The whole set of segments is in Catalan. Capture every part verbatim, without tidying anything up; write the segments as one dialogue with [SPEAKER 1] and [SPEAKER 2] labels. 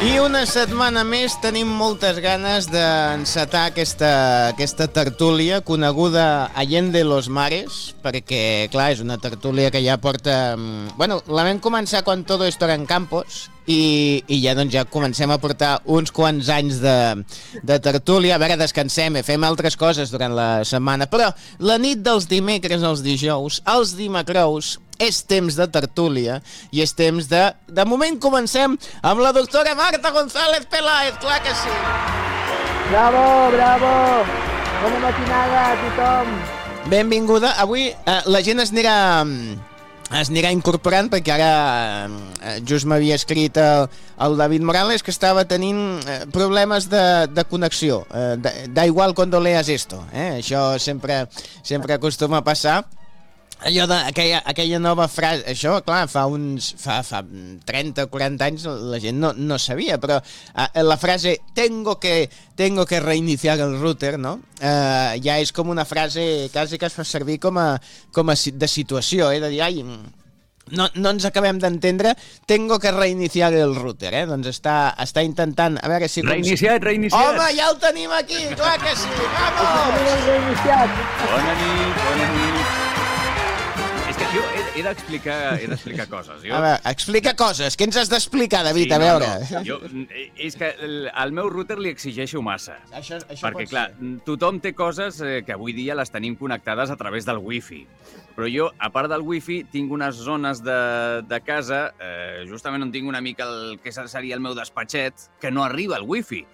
[SPEAKER 1] I una setmana més tenim moltes ganes d'encetar aquesta, aquesta tertúlia coneguda Allende los Mares, perquè, clar, és una tertúlia que ja porta... Bueno, la vam començar quan todo esto era en Campos i, i ja, doncs, ja comencem a portar uns quants anys de, de tertúlia. A veure, descansem, fem altres coses durant la setmana, però la nit dels dimecres als dijous, els dimecrous, és temps de tertúlia i és temps de... De moment comencem amb la doctora Marta González Peláez, clar que sí.
[SPEAKER 2] Bravo, bravo! Bona matinada a tothom!
[SPEAKER 1] Benvinguda. Avui eh, la gent es anirà, es anirà incorporant perquè ara eh, just m'havia escrit el, el David Morales que estava tenint eh, problemes de, de connexió. Eh, da, da igual cuando leas esto. Eh? Això sempre, sempre acostuma a passar. Allò d'aquella aquella nova frase, això, clar, fa uns fa, fa trenta o quaranta anys la gent no, no sabia, però eh, la frase tengo que, tengo que reiniciar el router, no? Eh, ja és com una frase quasi que es fa servir com a, com a de situació, eh? De dir, ai, no, no ens acabem d'entendre, tengo que reiniciar el router, eh? Doncs està, està intentant, a veure si...
[SPEAKER 3] Reiniciat, reiniciat!
[SPEAKER 1] Home, ja el tenim aquí, clar que sí, vamos!
[SPEAKER 2] Reiniciat!
[SPEAKER 3] Bona nit, bona nit! És que jo he, he d'explicar he d'explicar coses. Jo...
[SPEAKER 1] A veure, explica coses. Què ens has d'explicar, David?
[SPEAKER 3] Sí,
[SPEAKER 1] a veure.
[SPEAKER 3] No, no. Jo, és que el, el meu router li exigeixo massa.
[SPEAKER 1] Això, això
[SPEAKER 3] perquè, clar, ser. Tothom té coses eh, que avui dia les tenim connectades a través del wifi. Però jo, a part del wifi, tinc unes zones de, de casa, eh, justament on tinc una mica el que seria el meu despatxet, que no arriba al wifi.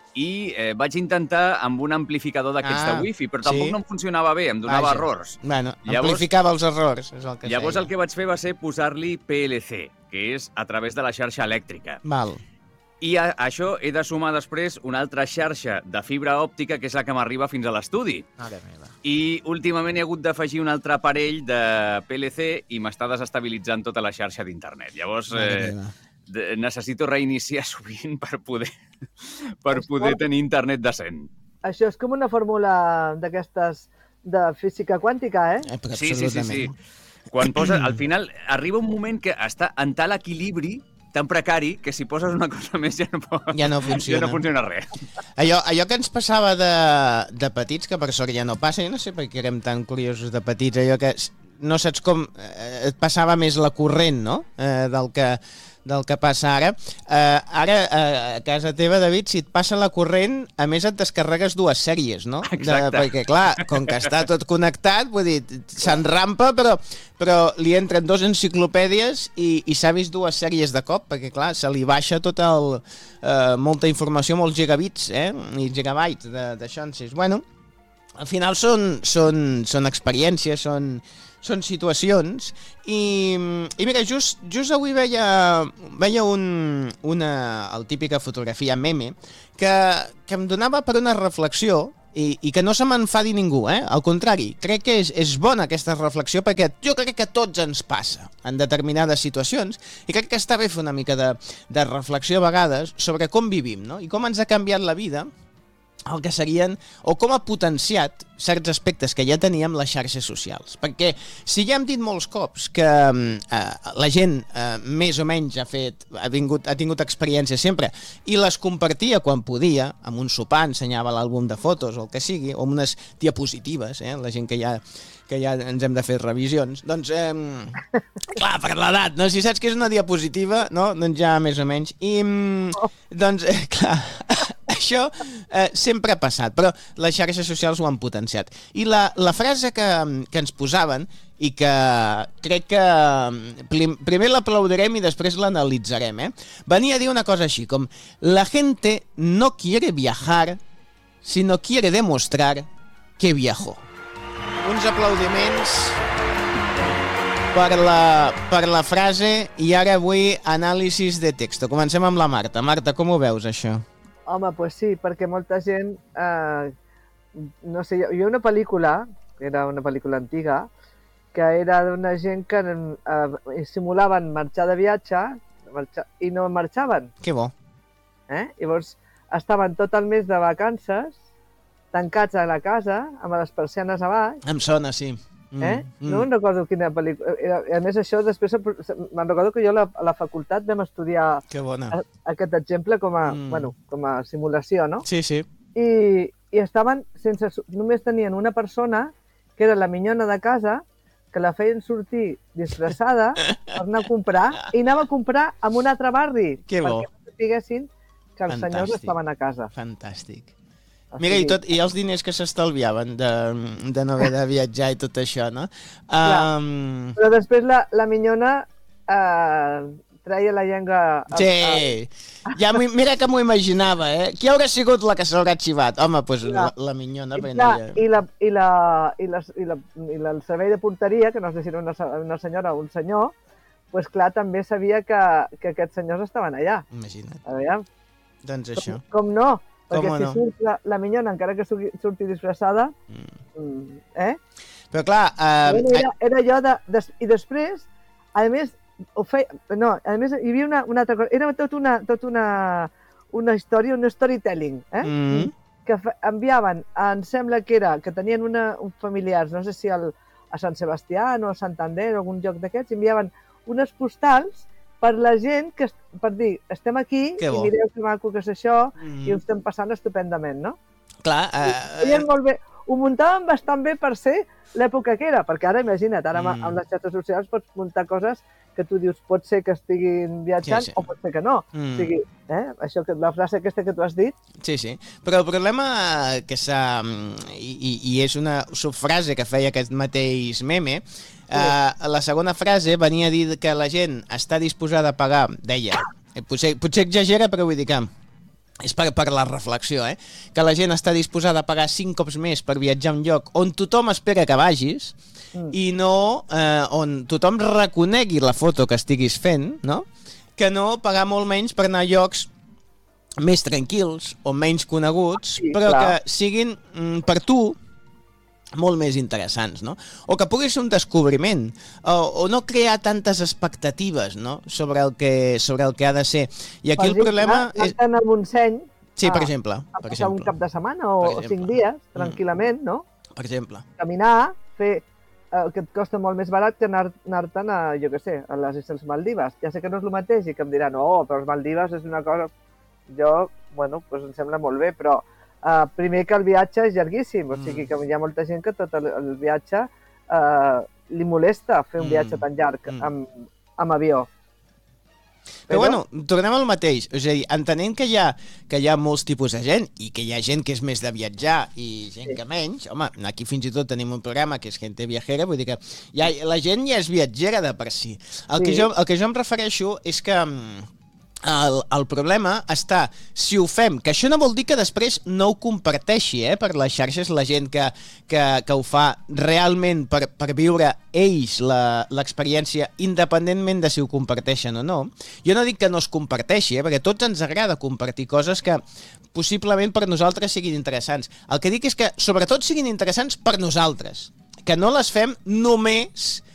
[SPEAKER 3] I eh, vaig intentar amb un amplificador d'aquests ah, de wifi, però tampoc sí? no em funcionava bé, em donava Vaja. errors.
[SPEAKER 1] Bueno, llavors, amplificava els errors, és el que
[SPEAKER 3] Llavors
[SPEAKER 1] feia.
[SPEAKER 3] el que vaig fer va ser posar-li P L C, que és a través de la xarxa elèctrica.
[SPEAKER 1] Val.
[SPEAKER 3] I a això he de sumar després una altra xarxa de fibra òptica, que és la que m'arriba fins a l'estudi.
[SPEAKER 1] Mare meva.
[SPEAKER 3] I últimament he hagut d'afegir un altre aparell de P L C i m'està desestabilitzant tota la xarxa d'internet. Llavors... Eh, De, necessito reiniciar sovint per poder, per poder tenir internet decent.
[SPEAKER 2] Això és com una fórmula d'aquestes de física quàntica, eh?
[SPEAKER 1] eh
[SPEAKER 3] sí, sí, sí, sí. Quan poses, al final arriba un moment que està en tal equilibri tan precari que si poses una cosa més ja no, pot,
[SPEAKER 1] ja no funciona.
[SPEAKER 3] Ja no funciona res.
[SPEAKER 1] Allò, allò que ens passava de, de petits, que per sort ja no passa, jo no sé per què érem tan curiosos de petits, allò que no saps com eh, et passava més la corrent, no? Eh, del que del que passa ara. Uh, ara, uh, a casa teva, David, si et passa la corrent, a més et descarregues dues sèries, no?
[SPEAKER 3] Exacte.
[SPEAKER 1] De, perquè, clar, com que està tot connectat, vull dir, s'enrampa, però, però li entren dos enciclopèdies i, i s'ha vist dues sèries de cop, perquè, clar, se li baixa tota el, uh, molta informació, molts gigabits, eh? I gigabytes d'això en sis. Bueno, al final són, són, són experiències, són... són situacions i, i mira, just, just avui veia, veia un, una, el típica fotografia meme que, que em donava per una reflexió i, i que no se m'enfadi ningú, eh? Al contrari, crec que és, és bona aquesta reflexió perquè jo crec que a tots ens passa en determinades situacions i crec que està bé fer una mica de, de reflexió a vegades sobre com vivim, no? I com ens ha canviat la vida el que serien, o com ha potenciat certs aspectes que ja teníem les xarxes socials. Perquè si ja hem dit molts cops que eh, la gent eh, més o menys ha fet, ha, vingut, ha tingut experiències sempre i les compartia quan podia, amb un sopar ensenyava l'àlbum de fotos o el que sigui, o amb unes diapositives, eh, la gent que ja que ja ens hem de fer revisions, doncs, eh, clar, per l'edat, no? Si saps que és una diapositiva, no? Doncs ja més o menys. I, doncs, eh, clar, això eh, sempre ha passat, però les xarxes socials ho han potenciat. I la, la frase que, que ens posaven, i que crec que prim, primer l'aplaudirem i després l'analitzarem, eh? Venia a dir una cosa així, com la gente no quiere viajar, sino quiere demostrar que viajó. Uns aplaudiments per la, per la frase i ara avui anàlisis de text. Comencem amb la Marta. Marta, com ho veus, això?
[SPEAKER 2] Home, doncs pues sí, perquè molta gent... Eh, no sé, hi ha una pel·lícula, era una pel·lícula antiga, que era d'una gent que eh, simulaven marxar de viatge marxar, i no marxaven.
[SPEAKER 1] Que bo.
[SPEAKER 2] Eh? Llavors estaven tot el mes de vacances tancats a la casa, amb les persianes a baix.
[SPEAKER 1] Em sona, sí.
[SPEAKER 2] Eh?
[SPEAKER 1] Mm,
[SPEAKER 2] No
[SPEAKER 1] mm.
[SPEAKER 2] me'n recordo quina pel·lícula... Era, a més, això després... Me'n recordo que jo a la, a la facultat vam estudiar
[SPEAKER 1] Que bona.
[SPEAKER 2] a, aquest exemple com a,
[SPEAKER 1] Mm.
[SPEAKER 2] bueno, com a simulació, no?
[SPEAKER 1] Sí, sí.
[SPEAKER 2] I, i estaven sense... Només tenien una persona, que era la minyona de casa, que la feien sortir disfressada per anar a comprar, i anava a comprar en un altre barri,
[SPEAKER 1] Que bo.
[SPEAKER 2] perquè no sapiguessin que els senyors
[SPEAKER 1] Fantàstic.
[SPEAKER 2] estaven a casa.
[SPEAKER 1] Fantàstic.
[SPEAKER 2] O
[SPEAKER 1] Mira, i,
[SPEAKER 2] sigui,
[SPEAKER 1] tot, i els diners que s'estalviaven de, de no haver de viatjar i tot això, no?
[SPEAKER 2] Clar.
[SPEAKER 1] Um,
[SPEAKER 2] Però després la, la minyona eh, treia la llengua... a-
[SPEAKER 1] sí, ja m'ho- mira que m'ho imaginava, eh? Qui haurà sigut la que s'haurà xivat? Home, doncs pues la,
[SPEAKER 2] Clar.
[SPEAKER 1] la minyona.
[SPEAKER 2] I,
[SPEAKER 1] perquè
[SPEAKER 2] clar,
[SPEAKER 1] no hi ha-
[SPEAKER 2] i, la, i, la, i, la, i, la, i la, el servei de porteria, que no sé si era una, se- una senyora o un senyor, pues clar, també sabia que, que aquests senyors estaven allà.
[SPEAKER 1] Imagina't.
[SPEAKER 2] A veure,
[SPEAKER 1] Doncs això.
[SPEAKER 2] com, com no? Perquè
[SPEAKER 1] Com
[SPEAKER 2] si
[SPEAKER 1] no?
[SPEAKER 2] surt la, la minyona, encara que surti, surti disfressada,
[SPEAKER 1] Mm.
[SPEAKER 2] mm, eh?
[SPEAKER 1] Però clar,
[SPEAKER 2] Bueno,
[SPEAKER 1] uh,
[SPEAKER 2] era, era allò de, des, i després, a més, ho feia, no, a més hi havia una, una altra cosa, era tot una, tot una, una història, un storytelling, eh?
[SPEAKER 1] Mm.
[SPEAKER 2] Que fa, enviaven, em sembla que era, que tenien una, un familiars, no sé si al, a Sant Sebastià o a Santander o algun lloc d'aquests, enviaven unes postals per la gent, que, est- per dir, estem aquí
[SPEAKER 1] Que
[SPEAKER 2] i
[SPEAKER 1] bo.
[SPEAKER 2] mireu que maco que és això
[SPEAKER 1] Mm.
[SPEAKER 2] i ho estem passant estupendament, no?
[SPEAKER 1] clar,
[SPEAKER 2] Feien
[SPEAKER 1] uh,
[SPEAKER 2] molt bé, ho muntaven bastant bé per ser l'època que era, perquè ara imagina't, ara
[SPEAKER 1] Mm.
[SPEAKER 2] mm. amb les xarxes socials pots muntar coses que tu dius pot ser que estiguin viatjant
[SPEAKER 1] Sí, sí.
[SPEAKER 2] o pot ser que no.
[SPEAKER 1] Mm.
[SPEAKER 2] O sigui, eh? Això que, la frase aquesta que tu has dit,
[SPEAKER 1] sí, sí. Però el problema que s'ha... I, i, i és una subfrase que feia aquest mateix meme, uh, la segona frase venia a dir que la gent està disposada a pagar, deia, eh, potser, potser exagera, però vull dir que és per, per la reflexió, eh? Que la gent està disposada a pagar cinc cops més per viatjar a un lloc on tothom espera que vagis
[SPEAKER 2] Mm.
[SPEAKER 1] i no eh, on tothom reconegui la foto que estiguis fent, no? Que no pagar molt menys per anar a llocs més tranquils o menys coneguts,
[SPEAKER 2] Sí,
[SPEAKER 1] però
[SPEAKER 2] clar.
[SPEAKER 1] que siguin mm, per tu molt més interessants, no? O que pugui ser un descobriment, o, o no crear tantes expectatives, no? Sobre el que, sobre el que ha de ser. I aquí el problema és...
[SPEAKER 2] Anar a Montseny
[SPEAKER 1] Sí, per
[SPEAKER 2] a-
[SPEAKER 1] exemple.
[SPEAKER 2] a
[SPEAKER 1] Per
[SPEAKER 2] passar un
[SPEAKER 1] exemple.
[SPEAKER 2] cap de setmana o,
[SPEAKER 1] Per
[SPEAKER 2] o cinc
[SPEAKER 1] exemple.
[SPEAKER 2] dies,
[SPEAKER 1] Mm.
[SPEAKER 2] tranquil·lament, no?
[SPEAKER 1] Per exemple.
[SPEAKER 2] Caminar, fer eh, que et costa molt més barat que anar- anar-te'n a, jo què sé, a les Illes Maldives. Ja sé que no és el mateix i que em diran, oh, però les Maldives és una cosa... Jo, bueno, doncs em sembla molt bé, però eh, primer que el viatge és llarguíssim, o sigui
[SPEAKER 1] Mm.
[SPEAKER 2] que hi ha molta gent que tot el, el viatge eh, li molesta fer un
[SPEAKER 1] Mm.
[SPEAKER 2] viatge tan llarg
[SPEAKER 1] Mm.
[SPEAKER 2] amb, amb avió.
[SPEAKER 1] Però bueno, tornem al mateix, és a dir, entenent que hi ha, que hi ha molts tipus de gent i que hi ha gent que és més de viatjar i gent
[SPEAKER 2] Sí.
[SPEAKER 1] que menys, home, aquí fins i tot tenim un programa que és Gente Viajera, vull dir que ja, la gent ja és viatgera de per si. El, que
[SPEAKER 2] Sí.
[SPEAKER 1] jo, el que jo em refereixo és que mm, el, el problema està, si ho fem, que això no vol dir que després no ho comparteixi eh, per les xarxes la gent que, que, que ho fa realment per, per viure ells la- l'experiència independentment de si ho comparteixen o no. Jo no dic que no es comparteixi, eh, perquè a tots ens agrada compartir coses que possiblement per nosaltres siguin interessants. El que dic és que sobretot siguin interessants per nosaltres, que no les fem només